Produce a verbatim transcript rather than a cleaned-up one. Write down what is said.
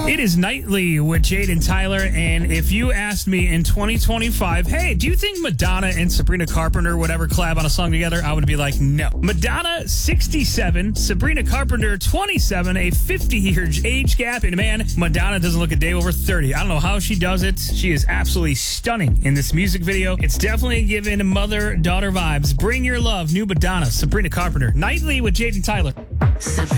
It is Nightly with Jade and Tyler, and if you asked me in twenty twenty-five, hey, do you think Madonna and Sabrina Carpenter would ever collab on a song together? I would be like, no. Madonna, sixty-seven, Sabrina Carpenter, twenty-seven, a fifty-year age gap, and man, Madonna doesn't look a day over thirty. I don't know how she does it. She is absolutely stunning in this music video. It's definitely giving mother-daughter vibes. Bring Your Love, new Madonna, Sabrina Carpenter. Nightly with Jade and Tyler. Sabrina.